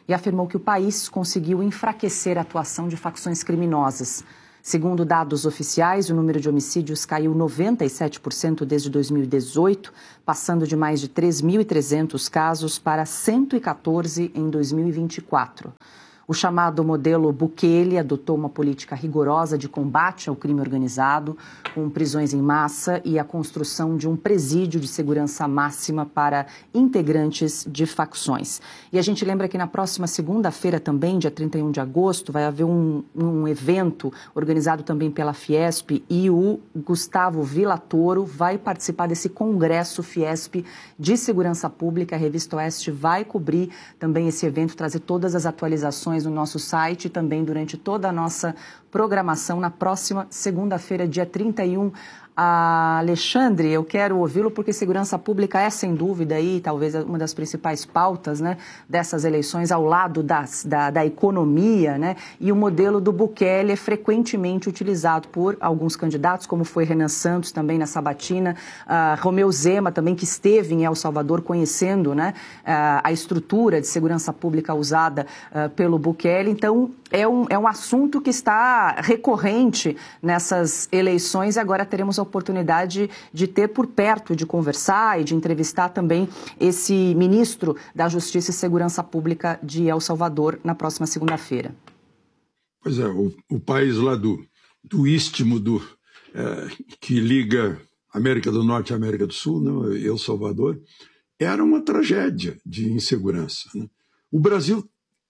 e afirmou que o país conseguiu enfraquecer a atuação de facções criminosas. Segundo dados oficiais, o número de homicídios caiu noventa e sete por cento desde dois mil e dezoito, passando de mais de três mil e trezentos casos para cento e quatorze em dois mil e vinte e quatro. O chamado modelo Bukele adotou uma política rigorosa de combate ao crime organizado, com prisões em massa e a construção de um presídio de segurança máxima para integrantes de facções. E a gente lembra que na próxima segunda-feira também, dia trinta e um de agosto, vai haver um, um evento organizado também pela Fiesp e o Gustavo Villatoro vai participar desse congresso Fiesp de Segurança Pública. A Revista Oeste vai cobrir também esse evento, trazer todas as atualizações no nosso site e também durante toda a nossa programação na próxima segunda-feira, dia trinta e um. Ah, Alexandre, eu quero ouvi-lo porque segurança pública é, sem dúvida, aí, talvez uma das principais pautas, né, dessas eleições, ao lado das, da, da economia, né, e o modelo do Bukele é frequentemente utilizado por alguns candidatos, como foi Renan Santos também na sabatina, ah, Romeu Zema também, que esteve em El Salvador conhecendo, né, ah, a estrutura de segurança pública usada ah, pelo Bukele. Então, é um, é um assunto que está recorrente nessas eleições e agora teremos a oportunidade de ter por perto, de conversar e de entrevistar também esse ministro da Justiça e Segurança Pública de El Salvador na próxima segunda-feira. Pois é, o, o país lá do, do Istmo, do, é, que liga América do Norte e América do Sul, né, El Salvador, era uma tragédia de insegurança, né? O Brasil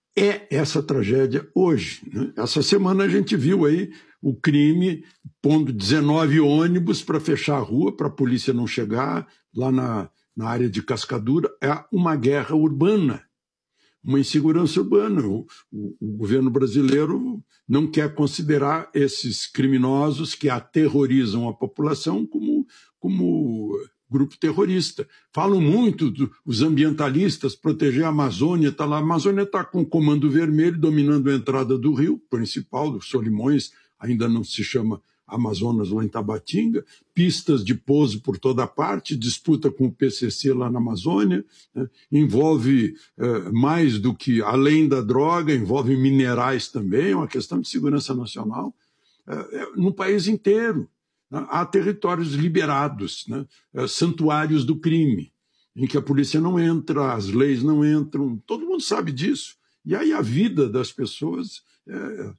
é essa tragédia hoje, né? Essa semana a gente viu aí o crime pondo dezenove ônibus para fechar a rua, para a polícia não chegar lá na, na área de Cascadura. É uma guerra urbana, uma insegurança urbana. O, o, o governo brasileiro não quer considerar esses criminosos que aterrorizam a população como, como grupo terrorista. Falam muito do, os ambientalistas, proteger a Amazônia, tá lá. A Amazônia está com o Comando Vermelho dominando a entrada do rio principal, do Solimões, ainda não se chama Amazonas lá em Tabatinga, pistas de pouso por toda parte, disputa com o P C C lá na Amazônia, né? Envolve eh, mais do que, além da droga, envolve minerais também, é uma questão de segurança nacional, eh, no país inteiro. Né? Há territórios liberados, né? eh, santuários do crime, em que a polícia não entra, as leis não entram, todo mundo sabe disso. E aí a vida das pessoas é,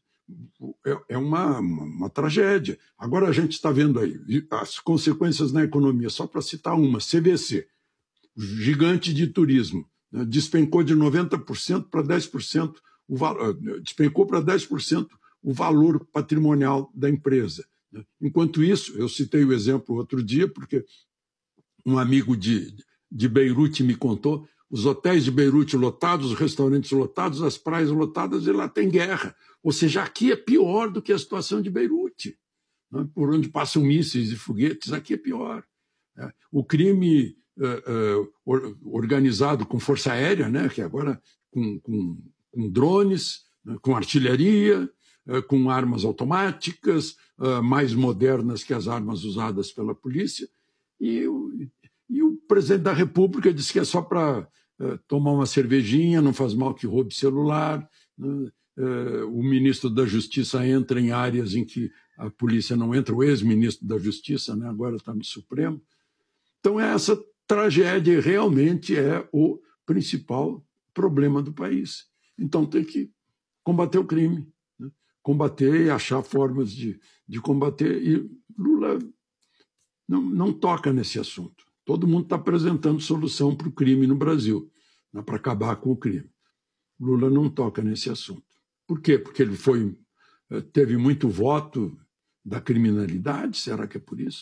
é uma, uma, uma tragédia. Agora a gente está vendo aí as consequências na economia, só para citar uma, C V C, gigante de turismo, né, despencou de noventa por cento para dez por cento, o valor, despencou para dez por cento o valor patrimonial da empresa. Né. Enquanto isso, eu citei o exemplo outro dia, porque um amigo de, de Beirute me contou, os hotéis de Beirute lotados, os restaurantes lotados, as praias lotadas, e lá tem guerra. Ou seja, aqui é pior do que a situação de Beirute, né? Por onde passam mísseis e foguetes, aqui é pior. Né? O crime uh, uh, or, organizado com força aérea, né? Que agora com, com, com drones, né? Com artilharia, uh, com armas automáticas, uh, mais modernas que as armas usadas pela polícia. E o, e o presidente da República disse que é só para uh, tomar uma cervejinha, não faz mal que roube celular, né? Uh, o ministro da Justiça entra em áreas em que a polícia não entra, o ex-ministro da Justiça, né, agora está no Supremo. Então, essa tragédia realmente é o principal problema do país. Então, tem que combater o crime, né, combater e achar formas de, de combater. E Lula não, não toca nesse assunto. Todo mundo está apresentando solução para o crime no Brasil, né, para acabar com o crime. Lula não toca nesse assunto. Por quê? Porque ele foi, teve muito voto da criminalidade? Será que é por isso?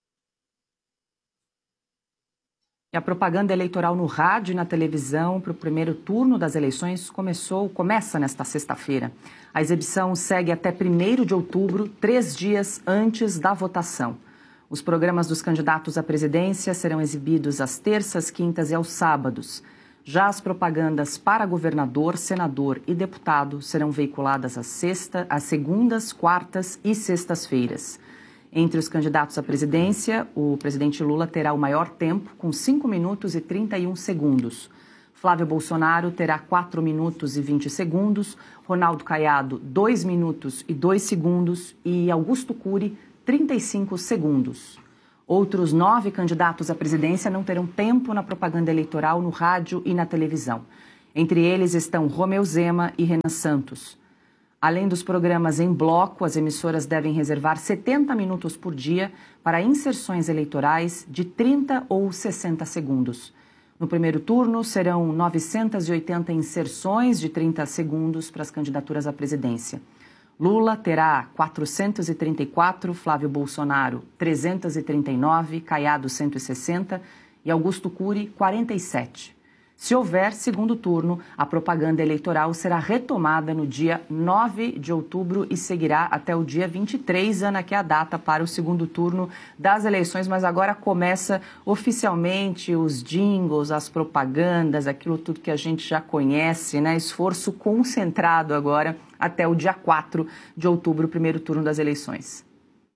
E a propaganda eleitoral no rádio e na televisão para o primeiro turno das eleições começou, começa nesta sexta-feira. A exibição segue até primeiro de outubro, três dias antes da votação. Os programas dos candidatos à presidência serão exibidos às terças, quintas e aos sábados. Já as propagandas para governador, senador e deputado serão veiculadas às, sexta, às segundas, quartas e sextas-feiras. Entre os candidatos à presidência, o presidente Lula terá o maior tempo, com cinco minutos e trinta e um segundos. Flávio Bolsonaro terá quatro minutos e vinte segundos, Ronaldo Caiado, dois minutos e dois segundos e Augusto Cury, trinta e cinco segundos. Outros nove candidatos à presidência não terão tempo na propaganda eleitoral no rádio e na televisão. Entre eles estão Romeu Zema e Renan Santos. Além dos programas em bloco, as emissoras devem reservar setenta minutos por dia para inserções eleitorais de trinta ou sessenta segundos. No primeiro turno, serão novecentas e oitenta inserções de trinta segundos para as candidaturas à presidência. Lula terá quatrocentos e trinta e quatro, Flávio Bolsonaro trezentos e trinta e nove, Caiado cento e sessenta e Augusto Cury quarenta e sete. Se houver segundo turno, a propaganda eleitoral será retomada no dia nove de outubro e seguirá até o dia vinte e três, Ana, que é a data para o segundo turno das eleições, mas agora começa oficialmente os jingles, as propagandas, aquilo tudo que a gente já conhece, né? Esforço concentrado agora até o dia quatro de outubro, o primeiro turno das eleições.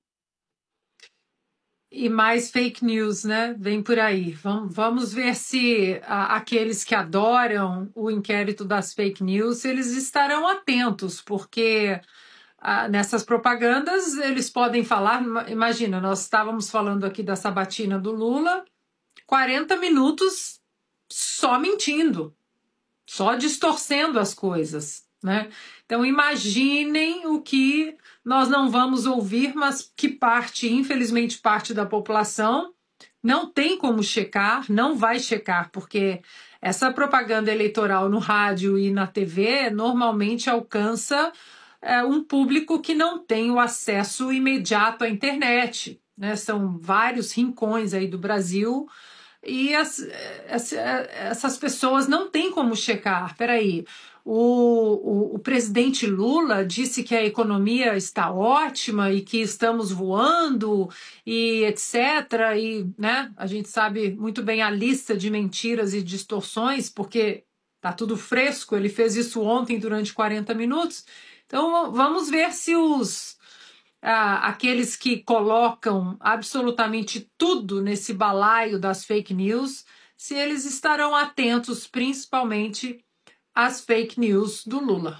E mais fake news, né? Vem por aí. Vamos, vamos ver se a, aqueles que adoram o inquérito das fake news, eles estarão atentos, porque a, nessas propagandas eles podem falar. Imagina, nós estávamos falando aqui da sabatina do Lula, quarenta minutos só mentindo, só distorcendo as coisas, né? Então imaginem o que nós não vamos ouvir, mas que parte, infelizmente, parte da população não tem como checar, não vai checar, porque essa propaganda eleitoral no rádio e na T V normalmente alcança é, um público que não tem o acesso imediato à internet, né? São vários rincões aí do Brasil e as, as, essas pessoas não têm como checar. Peraí, O, o, o presidente Lula disse que a economia está ótima e que estamos voando e etcétera. E, né, a gente sabe muito bem a lista de mentiras e distorções, porque está tudo fresco, ele fez isso ontem durante quarenta minutos. Então vamos ver se os ah, aqueles que colocam absolutamente tudo nesse balaio das fake news, se eles estarão atentos principalmente as fake news do Lula.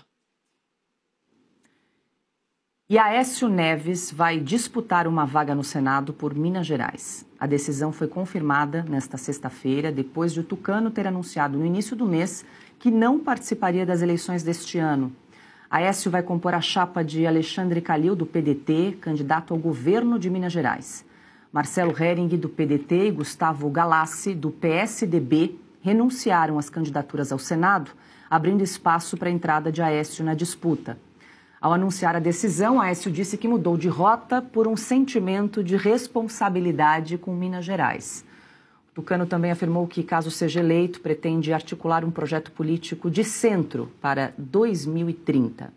E Aécio Neves vai disputar uma vaga no Senado por Minas Gerais. A decisão foi confirmada nesta sexta-feira, depois de o Tucano ter anunciado no início do mês que não participaria das eleições deste ano. Aécio vai compor a chapa de Alexandre Calil, do P D T, candidato ao governo de Minas Gerais. Marcelo Hering, do P D T, e Gustavo Galassi, do P S D B, renunciaram às candidaturas ao Senado, abrindo espaço para a entrada de Aécio na disputa. Ao anunciar a decisão, Aécio disse que mudou de rota por um sentimento de responsabilidade com Minas Gerais. O Tucano também afirmou que, caso seja eleito, pretende articular um projeto político de centro para dois mil e trinta.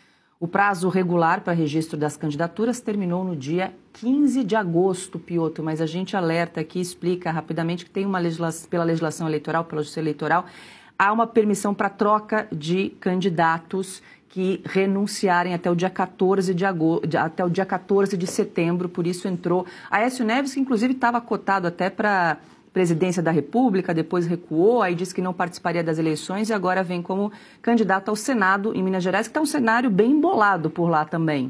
O prazo regular para registro das candidaturas terminou no dia quinze de agosto, Pioto, mas a gente alerta aqui, explica rapidamente que tem uma legislação, pela legislação eleitoral, pela justiça eleitoral, há uma permissão para troca de candidatos que renunciarem até o dia quatorze de agosto, até o dia quatorze de setembro, por isso entrou Aécio Neves, que inclusive estava cotado até para presidência da República, depois recuou, aí disse que não participaria das eleições e agora vem como candidato ao Senado em Minas Gerais, que está um cenário bem embolado por lá também.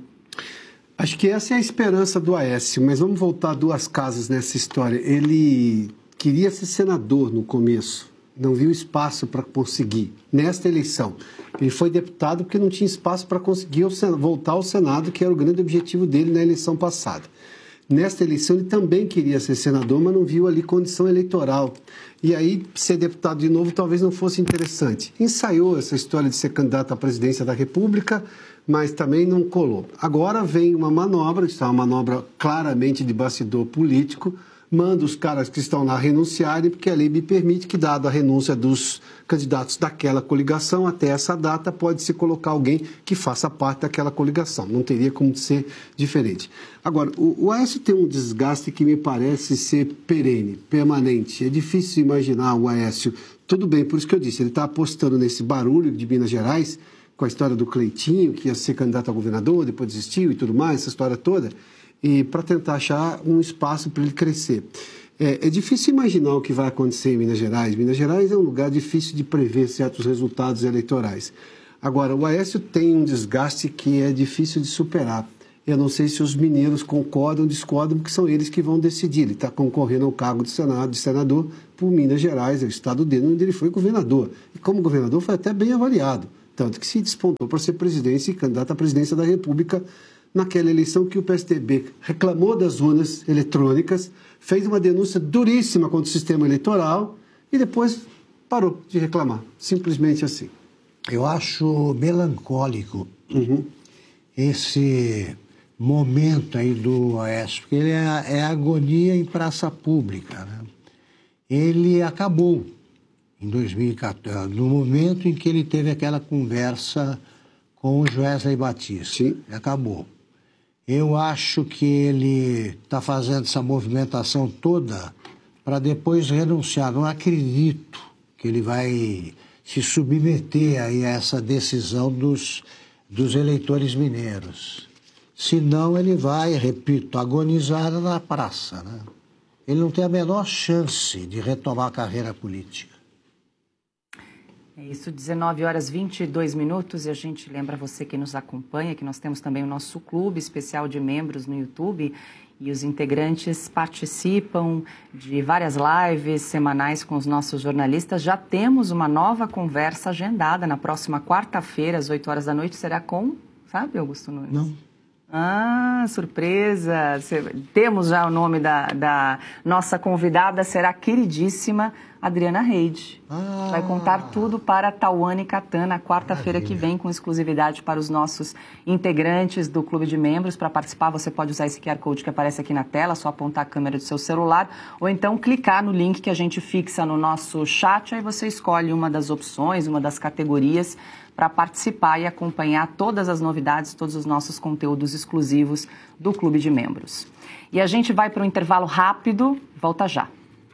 Acho que essa é a esperança do Aécio, mas vamos voltar duas casas nessa história. Ele queria ser senador no começo, não viu espaço para conseguir. Nesta eleição, ele foi deputado porque não tinha espaço para conseguir voltar ao Senado, que era o grande objetivo dele na eleição passada. Nesta eleição, ele também queria ser senador, mas não viu ali condição eleitoral. E aí, ser deputado de novo talvez não fosse interessante. Ensaiou essa história de ser candidato à presidência da República, mas também não colou. Agora vem uma manobra, está uma manobra claramente de bastidor político, manda os caras que estão lá renunciarem, porque a lei me permite que, dado a renúncia dos candidatos daquela coligação, até essa data pode-se colocar alguém que faça parte daquela coligação. Não teria como ser diferente. Agora, o, o Aécio tem um desgaste que me parece ser perene, permanente. É difícil imaginar o Aécio. Tudo bem, por isso que eu disse, ele está apostando nesse barulho de Minas Gerais, com a história do Cleitinho, que ia ser candidato a governador, depois desistiu e tudo mais, essa história toda, e para tentar achar um espaço para ele crescer. É, é difícil imaginar o que vai acontecer em Minas Gerais. Minas Gerais é um lugar difícil de prever certos resultados eleitorais. Agora, o Aécio tem um desgaste que é difícil de superar. Eu não sei se os mineiros concordam ou discordam, porque são eles que vão decidir. Ele está concorrendo ao cargo de, senado, de senador por Minas Gerais, é o estado dele, onde ele foi governador. E como governador foi até bem avaliado. Tanto que se despontou para ser presidente e candidato à presidência da República naquela eleição que o P S D B reclamou das urnas eletrônicas, fez uma denúncia duríssima contra o sistema eleitoral e depois parou de reclamar. Simplesmente assim. Eu acho melancólico uhum. esse momento aí do Aécio, porque ele é, é agonia em praça pública, né? Ele acabou em dois mil e quatorze, no momento em que ele teve aquela conversa com o Wesley Batista. Sim. Ele acabou. Eu acho que ele está fazendo essa movimentação toda para depois renunciar. Não acredito que ele vai se submeter aí a essa decisão dos, dos eleitores mineiros. Senão ele vai, repito, agonizar na praça, né? Ele não tem a menor chance de retomar a carreira política. É isso, dezenove horas e vinte e dois minutos, e a gente lembra você que nos acompanha que nós temos também o nosso clube especial de membros no YouTube, e os integrantes participam de várias lives semanais com os nossos jornalistas. Já temos uma nova conversa agendada na próxima quarta-feira, às oito horas da noite, será com, sabe, Augusto Nunes? Não. Ah, surpresa! Temos já o nome da, da nossa convidada, será a queridíssima Adriana Reide. Ah. Vai contar tudo para Tauane Catan na quarta-feira que vem, com exclusividade para os nossos integrantes do Clube de Membros. Para participar, você pode usar esse Q R Code que aparece aqui na tela, só apontar a câmera do seu celular, ou então clicar no link que a gente fixa no nosso chat, aí você escolhe uma das opções, uma das categorias, para participar e acompanhar todas as novidades, todos os nossos conteúdos exclusivos do Clube de Membros. E a gente vai para um intervalo rápido, volta já.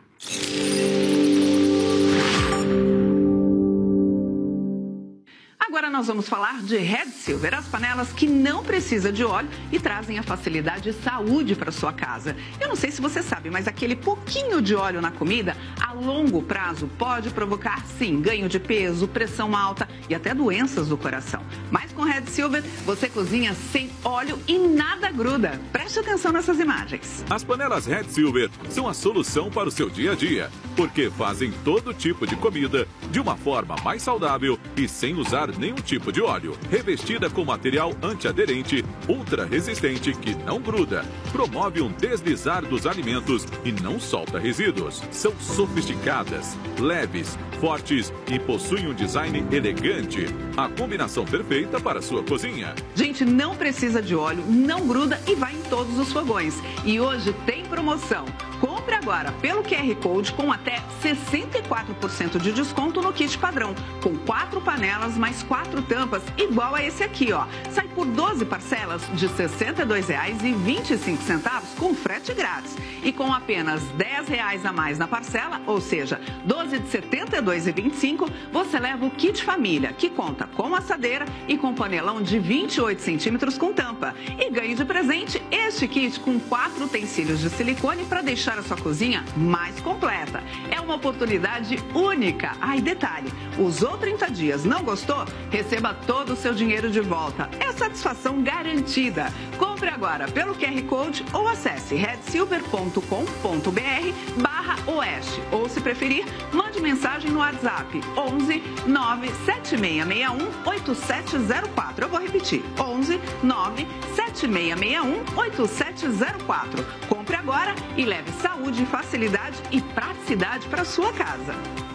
Agora nós vamos falar de Red Silver, as panelas que não precisam de óleo e trazem a facilidade e saúde para sua casa. Eu não sei se você sabe, mas aquele pouquinho de óleo na comida, a longo prazo, pode provocar, sim, ganho de peso, pressão alta e até doenças do coração. Mas com Red Silver, você cozinha sem óleo e nada gruda. Preste atenção nessas imagens. As panelas Red Silver são a solução para o seu dia a dia, porque fazem todo tipo de comida de uma forma mais saudável e sem usar nenhum tipo de óleo. Revestida com material antiaderente, ultra resistente que não gruda, promove um deslizar dos alimentos e não solta resíduos. São sofisticadas, leves, fortes e possuem um design elegante. A combinação perfeita para a sua cozinha. Gente, não precisa de óleo, não gruda e vai em todos os fogões. E hoje tem promoção. Compre agora pelo Q R Code com até sessenta e quatro por cento de desconto no kit padrão, com quatro panelas mais quatro tampas, igual a esse aqui, ó. Sai por doze parcelas de sessenta e dois reais e vinte e cinco centavos com frete grátis. E com apenas dez reais a mais na parcela, ou seja, doze de setenta e dois reais e vinte e cinco centavos, você leva o kit família, que conta com assadeira e com panelão de vinte e oito centímetros com tampa. E ganhe de presente este kit com quatro utensílios de silicone para deixar a sua cozinha mais completa. É uma oportunidade única. Ai, detalhe, usou trinta dias, não gostou? Receba todo o seu dinheiro de volta. É satisfação garantida. Compre agora pelo Q R Code ou acesse red silver ponto com ponto br barra oeste. Ou, se preferir, mande mensagem no WhatsApp onze nove sete seis seis um oito sete zero quatro. Eu vou repetir, onze nove sete seis seis um oito sete zero quatro. Compre agora e leve saúde, facilidade e praticidade para sua casa.